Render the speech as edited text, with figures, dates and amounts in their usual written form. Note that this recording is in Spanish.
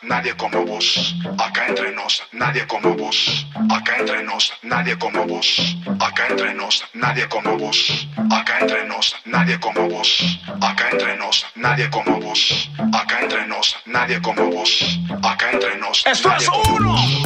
nadie como vos. Acá entre nos, nadie como vos. Acá entre nos, nadie como vos. Acá entre nos, nadie como vos. Acá entre nos, nadie como vos. Acá entre nos, nadie como vos. Acá entre nos, nadie como vos. Acá entre nos. Esto es uno.